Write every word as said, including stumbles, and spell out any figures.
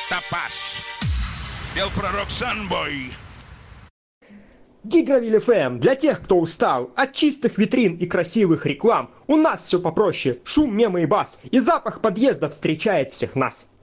Топаз. Пел пророк Санбой. Дигравиль эф эм для тех, кто устал от чистых витрин и красивых реклам. У нас все попроще: шум, мемы и бас, и запах подъезда встречает всех нас.